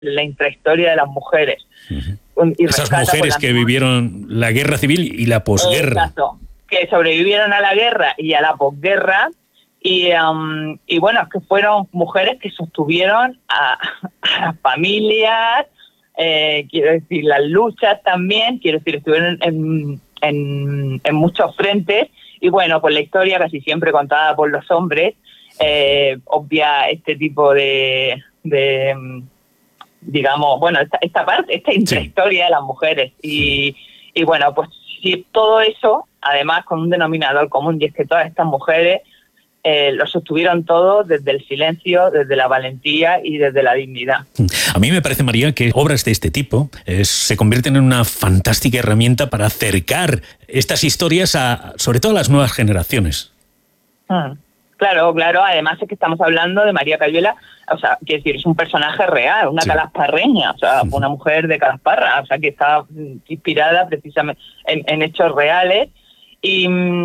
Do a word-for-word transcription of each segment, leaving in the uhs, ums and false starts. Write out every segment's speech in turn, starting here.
la intrahistoria de las mujeres. Uh-huh. Y esas mujeres que vivieron la guerra civil y la posguerra. Exacto, que sobrevivieron a la guerra y a la posguerra. Y, um, y bueno, que fueron mujeres que sostuvieron a, a las familias, eh, quiero decir, las luchas también, quiero decir, estuvieron en, en, en muchos frentes. Y bueno, pues la historia casi siempre contada por los hombres eh, obvia este tipo de, de digamos, bueno, esta, esta parte, esta intrahistoria de las mujeres. Y, y bueno, pues si todo eso, además con un denominador común, y es que todas estas mujeres Eh, lo sostuvieron todo desde el silencio, desde la valentía y desde la dignidad. A mí me parece, María, que obras de este tipo eh, se convierten en una fantástica herramienta para acercar estas historias a, sobre todo a las nuevas generaciones. Hmm. Claro, claro, además es que estamos hablando de María Cayuela, o sea, quiero decir, es un personaje real, una sí. calasparreña, o sea, una mujer de Calasparra, o sea, que está inspirada precisamente en, en hechos reales. Y...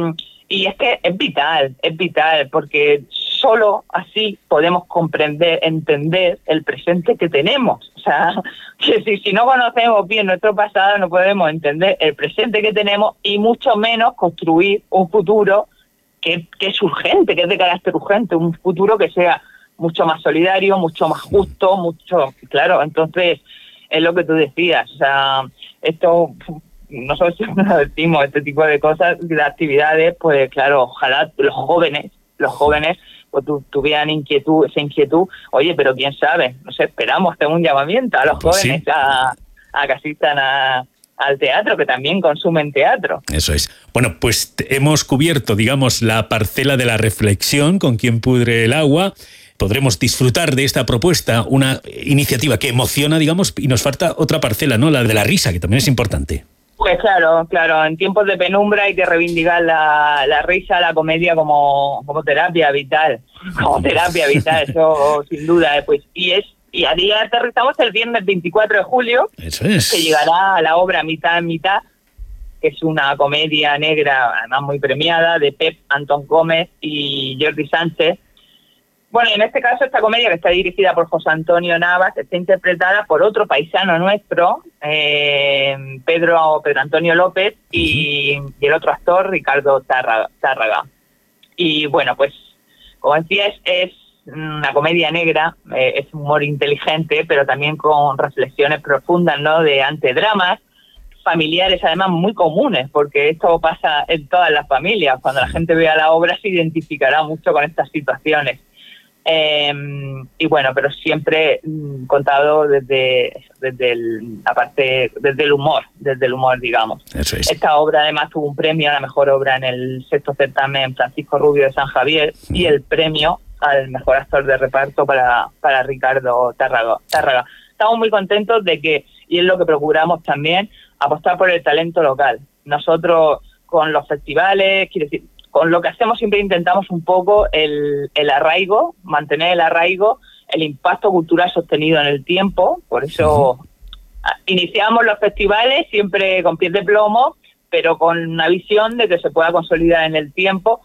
Y es que es vital, es vital, porque solo así podemos comprender, entender el presente que tenemos. O sea, que si, si no conocemos bien nuestro pasado, no podemos entender el presente que tenemos y mucho menos construir un futuro que, que es urgente, que es de carácter urgente, un futuro que sea mucho más solidario, mucho más justo, mucho... Claro, entonces, es lo que tú decías, o sea, esto... Nosotros siempre decimos este tipo de cosas, de actividades, pues claro, ojalá los jóvenes, los jóvenes, pues tu, tuvieran inquietud, esa inquietud, oye, pero quién sabe, no sé, esperamos hacer un llamamiento a los pues jóvenes sí. a, a que asistan a, al teatro, que también consumen teatro. Eso es. Bueno, pues hemos cubierto, digamos, la parcela de la reflexión con Quien pudre el agua. Podremos disfrutar de esta propuesta, una iniciativa que emociona, digamos, y nos falta otra parcela, ¿no? La de la risa, que también es importante. Pues claro, claro, en tiempos de penumbra hay que reivindicar la, la risa, la comedia como, como terapia vital, como terapia vital, eso sin duda. Pues y es y a día aterrizamos el viernes veinticuatro de julio, eso es. Que llegará a la obra Mitad en Mitad, que es una comedia negra, además muy premiada, de Pep Antón Gómez y Jordi Sánchez. Bueno, en este caso esta comedia, que está dirigida por José Antonio Navas, está interpretada por otro paisano nuestro, eh, Pedro, Pedro Antonio López, y, uh-huh. y el otro actor, Ricardo Tárraga, Tárraga. Y bueno, pues, como decía, es, es una comedia negra, eh, es humor inteligente, pero también con reflexiones profundas, ¿no?, de antedramas familiares, además muy comunes, porque esto pasa en todas las familias. Cuando la gente vea la obra se identificará mucho con estas situaciones. Eh, y bueno, pero siempre mm, contado desde desde el, la parte, desde el humor, desde el humor, digamos. Eso es. Esta obra además tuvo un premio a la mejor obra en el sexto certamen Francisco Rubio de San Javier mm. y el premio al mejor actor de reparto para, para Ricardo Tárraga. Tárraga. Estamos muy contentos de que, y es lo que procuramos también, apostar por el talento local. Nosotros con los festivales, quiero decir, con lo que hacemos siempre intentamos un poco el, el arraigo, mantener el arraigo, el impacto cultural sostenido en el tiempo. Por eso uh-huh. iniciamos los festivales siempre con pies de plomo, pero con una visión de que se pueda consolidar en el tiempo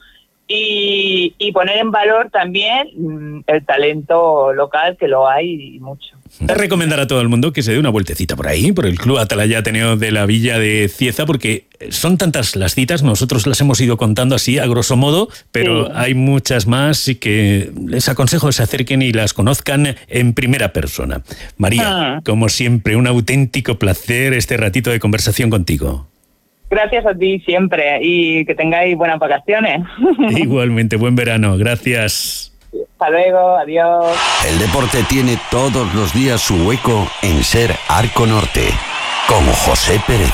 y, y poner en valor también mmm, el talento local, que lo hay y mucho. Recomendar a todo el mundo que se dé una vueltecita por ahí, por el Club Atalaya Ateneo de la Villa de Cieza, porque son tantas las citas, nosotros las hemos ido contando así a grosso modo, pero sí. hay muchas más y que les aconsejo que se acerquen y las conozcan en primera persona. María, ah. como siempre, un auténtico placer este ratito de conversación contigo. Gracias a ti siempre y que tengáis buenas vacaciones. Igualmente, buen verano, gracias. Hasta luego, adiós. El deporte tiene todos los días su hueco en Ser Arco Norte, con José Pérez.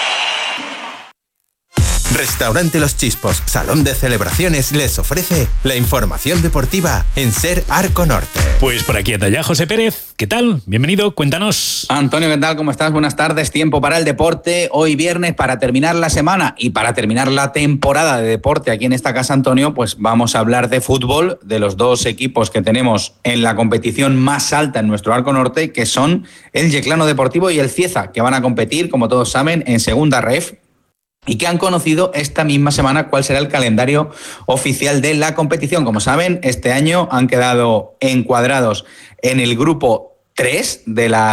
Restaurante Los Chispos, salón de celebraciones, les ofrece la información deportiva en Ser Arco Norte. Pues por aquí Atalaya, José Pérez, ¿qué tal? Bienvenido, cuéntanos. Antonio, ¿qué tal? ¿Cómo estás? Buenas tardes, tiempo para el deporte. Hoy viernes, para terminar la semana y para terminar la temporada de deporte aquí en esta casa, Antonio, pues vamos a hablar de fútbol, de los dos equipos que tenemos en la competición más alta en nuestro Arco Norte, que son el Yeclano Deportivo y el Cieza, que van a competir, como todos saben, en segunda ref, y que han conocido esta misma semana cuál será el calendario oficial de la competición. Como saben, este año han quedado encuadrados en el grupo tres de la